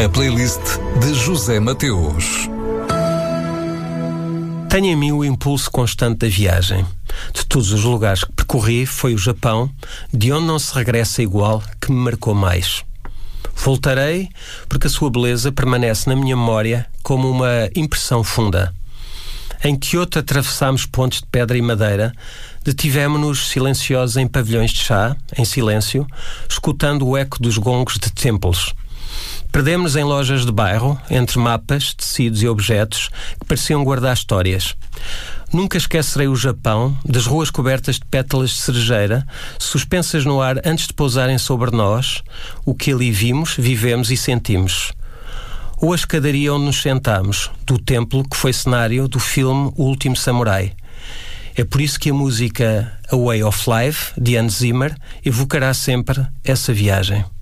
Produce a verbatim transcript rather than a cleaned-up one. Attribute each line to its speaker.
Speaker 1: A playlist de José Mateus.
Speaker 2: Tenho em mim o impulso constante da viagem. De todos os lugares que percorri, foi o Japão, de onde não se regressa igual, que me marcou mais. Voltarei porque a sua beleza permanece na minha memória como uma impressão funda. Em Kyoto atravessámos pontes de pedra e madeira, detivemo-nos silenciosos em pavilhões de chá, em silêncio, escutando o eco dos gongos de templos. Perdemos-nos em lojas de bairro, entre mapas, tecidos e objetos que pareciam guardar histórias. Nunca esquecerei o Japão, das ruas cobertas de pétalas de cerejeira, suspensas no ar antes de pousarem sobre nós, o que ali vimos, vivemos e sentimos. Ou a escadaria onde nos sentámos, do templo que foi cenário do filme O Último Samurai. É por isso que a música A Way of Life, de Hans Zimmer, evocará sempre essa viagem.